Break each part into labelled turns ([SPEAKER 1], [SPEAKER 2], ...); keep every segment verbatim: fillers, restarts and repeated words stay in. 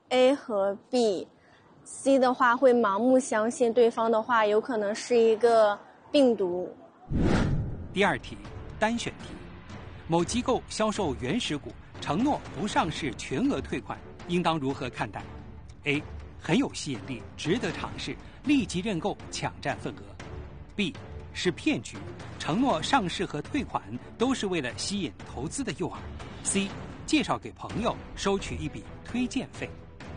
[SPEAKER 1] A 和 B。C 的话会盲目相信对方的话，有可能是一个病毒。
[SPEAKER 2] 第二题，单选题，某机构销售原始股，承诺不上市全额退款，应当如何看待？ A. 很有吸引力，值得尝试，立即认购抢占份额。 B. 是骗局，承诺上市和退款都是为了吸引投资的诱饵。 C. 介绍给朋友，收取一笔推荐费。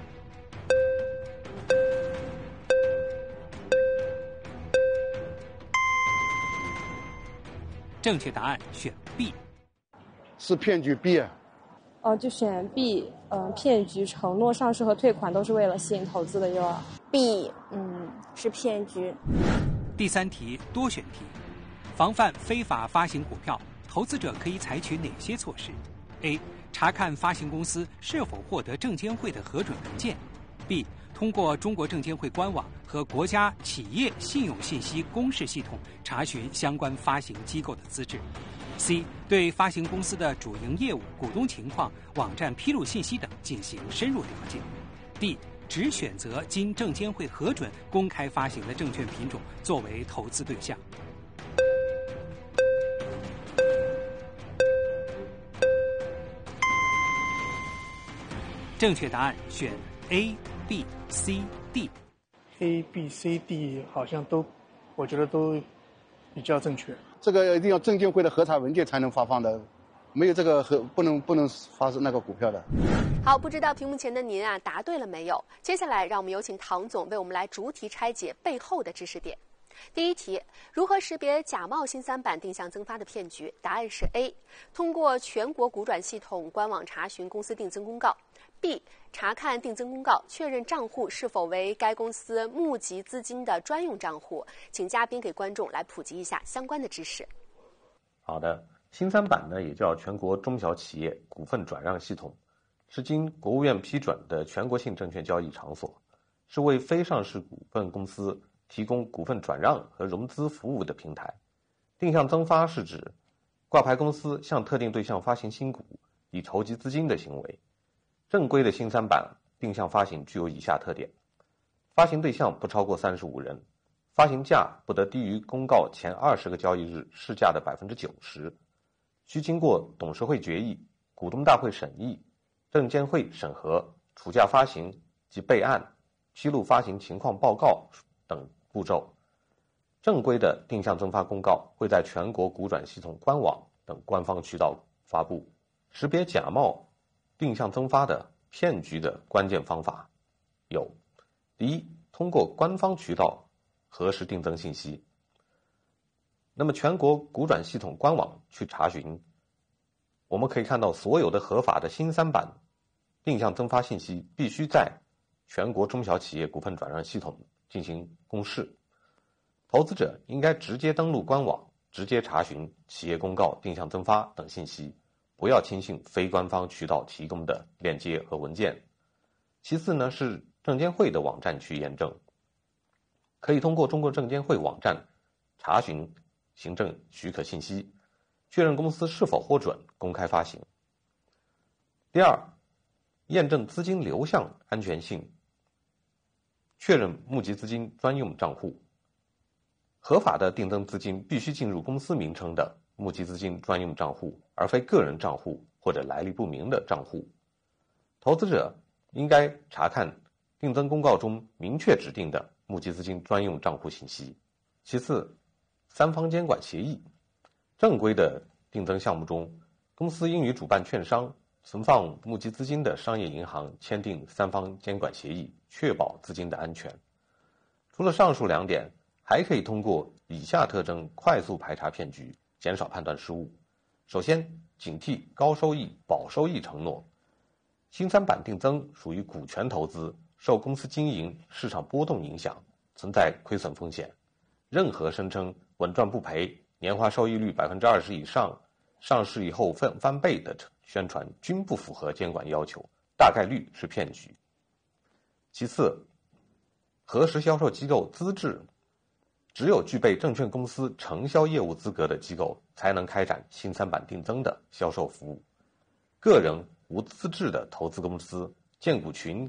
[SPEAKER 2] 正确答案选 B。
[SPEAKER 3] 是骗局 B 啊。
[SPEAKER 4] 哦，就选 B， 嗯、呃，骗局，承诺上市和退款都是为了吸引投资的诱饵。
[SPEAKER 1] B， 嗯，是骗局。
[SPEAKER 2] 第三题，多选题，防范非法发行股票，投资者可以采取哪些措施？ A. 查看发行公司是否获得证监会的核准文件。 B. 通过中国证监会官网和国家企业信用信息公示系统查询相关发行机构的资质。 C. 对发行公司的主营业务、股东情况、网站披露信息等进行深入了解。 D. 只选择经证监会核准公开发行的证券品种作为投资对象。正确答案选
[SPEAKER 5] A、B、C、D。A、B、C、D 好像都，我觉得都比较正确。
[SPEAKER 3] 这个一定要证监会的核查文件才能发放的，没有这个核不能不能发那个股票的。
[SPEAKER 6] 好，不知道屏幕前的您啊答对了没有？接下来让我们有请唐总为我们来逐题拆解背后的知识点。第一题，如何识别假冒新三板定向增发的骗局？答案是 A， 通过全国股转系统官网查询公司定增公告。 B. 查看定增公告，确认账户是否为该公司募集资金的专用账户。请嘉宾给观众来普及一下相关的知识。
[SPEAKER 7] 好的，新三板呢也叫全国中小企业股份转让系统，是经国务院批准的全国性证券交易场所，是为非上市股份公司提供股份转让和融资服务的平台。定向增发是指挂牌公司向特定对象发行新股，以筹集资金的行为。正规的新三板定向发行具有以下特点：发行对象不超过三十五人，发行价不得低于公告前二十个交易日市价的百分之九十，需经过董事会决议、股东大会审议、证监会审核、处价发行及备案、披露发行情况报告等步骤。正规的定向增发公告会在全国股转系统官网等官方渠道发布。识别假冒定向增发的骗局的关键方法有：第一，通过官方渠道核实定增信息。那么全国股转系统官网去查询，我们可以看到所有的合法的新三板定向增发信息必须在全国中小企业股份转让系统进行公示。投资者应该直接登录官网，直接查询企业公告、定向增发等信息，不要轻信非官方渠道提供的链接和文件。其次呢，是证监会的网站去验证，可以通过中国证监会网站查询行政许可信息，确认公司是否获准公开发行。第二，验证资金流向安全性，确认募集资金专用账户。合法的定增资金必须进入公司名称的募集资金专用账户，而非个人账户或者来历不明的账户。投资者应该查看定增公告中明确指定的募集资金专用账户信息。其次，三方监管协议。正规的定增项目中，公司应与主办券商、存放募集资金的商业银行签订三方监管协议，确保资金的安全。除了上述两点，还可以通过以下特征快速排查骗局，减少判断失误。首先，警惕高收益、保收益承诺。新三板定增属于股权投资，受公司经营、市场波动影响，存在亏损风险。任何声称稳赚不赔、年化收益率百分之二十以上、上市以后翻翻倍的宣传，均不符合监管要求，大概率是骗局。其次，核实销售机构资质。只有具备证券公司承销业务资格的机构，才能开展新三板定增的销售服务。个人无资质的投资公司、荐股群